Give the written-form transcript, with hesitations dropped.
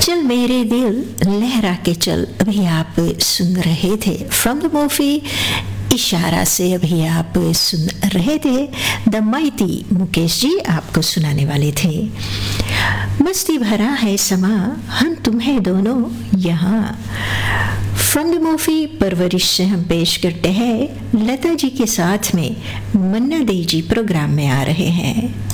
चल मेरे दिल लहरा के चल अभी आप सुन रहे थे फ्रॉम द मूवी इशारा से। अभी आप सुन रहे थे द माइटी, मुकेश जी आपको सुनाने वाले थे। मस्ती भरा है समा हम तुम्हें दोनों यहाँ, फ्रॉम द मूवी परवरिश से हम पेश करते हैं लता जी के साथ में। मन्ना दे जी प्रोग्राम में आ रहे हैं।